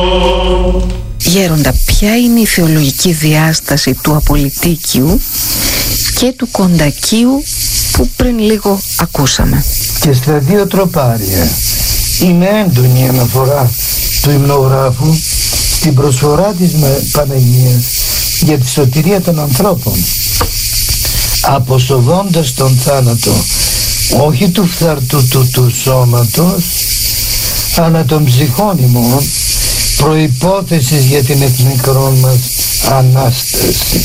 Γέροντα, ποια είναι η θεολογική διάσταση του απολυτίκιου και του κοντακίου που πριν λίγο ακούσαμε? Και στα δύο τροπάρια είναι έντονη αναφορά του υμνογράφου στην προσφορά της Παναγίας για τη σωτηρία των ανθρώπων, αποσοβώντας τον θάνατο όχι του φθαρτού του σώματος, αλλά των ψυχών ημών, προϋπόθεσης για την εκνεκρόν μας Ανάσταση.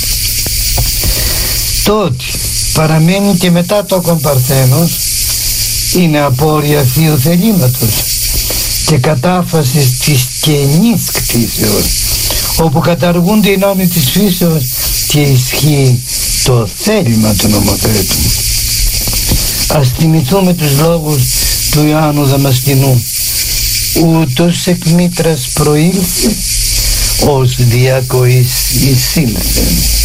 Τότε παραμένει και μετά το Παρθένος, είναι απόρρια Θείου θελήματος και κατάφασης της καινής κτήσεως, όπου καταργούνται οι νόμοι της φύσεως και ισχύει το θέλημα του νομοθέτου. Ας θυμηθούμε τους λόγους του Ιωάννου Δαμασκηνού: ούτως εκ μήτρας προήλθε, ως διακοής εισήλθε.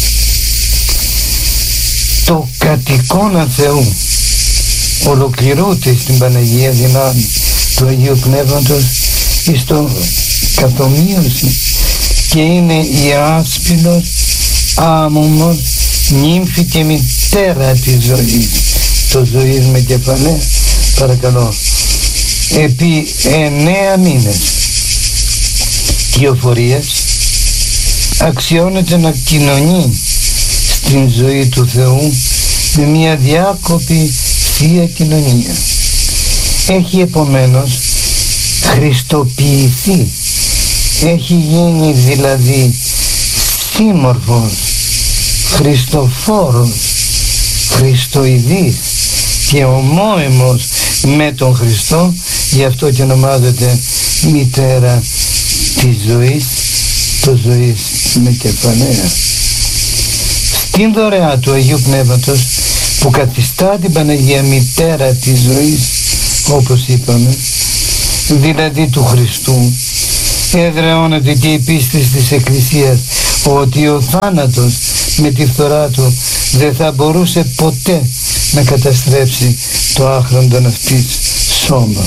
Το κατοικώνα Θεού ολοκληρούται στην Παναγία δυνάμει του Αγίου Πνεύματος εις το καθομοίωση και είναι η άσπινος άμμος νύμφη και μητέρα της ζωής, το ζωής με κεφαλαία, παρακαλώ, επί 9 μήνες κυοφορίας αξιώνεται να κοινωνεί στην ζωή του Θεού με μια διάκοπη Θεία Κοινωνία. Έχει επομένως χριστοποιηθεί, έχει γίνει δηλαδή σύμμορφος, χριστοφόρος, χριστοειδής και ομόαιμος με τον Χριστό, γι' αυτό και ονομάζεται μητέρα της ζωής, το ζωής με κεφαλαία. Στην δωρεά του Αγίου Πνεύματος που καθιστά την Παναγία μητέρα της ζωής, όπως είπαμε, δηλαδή του Χριστού, εδραιώνεται και η πίστη της Εκκλησίας ότι ο θάνατος με τη φθορά του δεν θα μπορούσε ποτέ να καταστρέψει το άχραντον αυτής σώμα.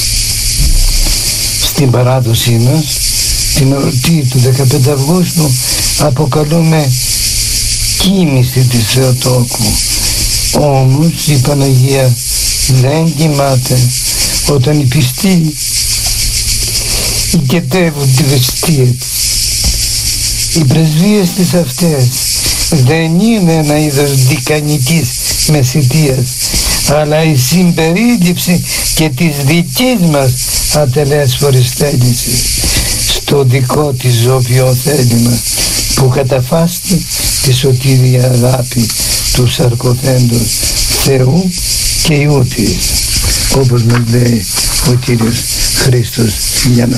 Στην παράδοσή μας, την εορτή του 15 Αυγούστου αποκαλούμε κοίμηση της Θεοτόκου. Όμως η Παναγία δεν κοιμάται όταν οι πιστοί οικετεύουν τη βεστία της. Οι πρεσβείες της αυτές δεν είναι ένα είδος δικανικής μεσητείας, αλλά η συμπερίληψη και της δικής μας ατελέσφορης θέλησης στο δικό της ζώπιο θέλημα, που καταφάστη τη σωτήρια αγάπη του σαρκοθέντος Θεού και Υιού της, όπως μας λέει ο Κύριος Χριστός για να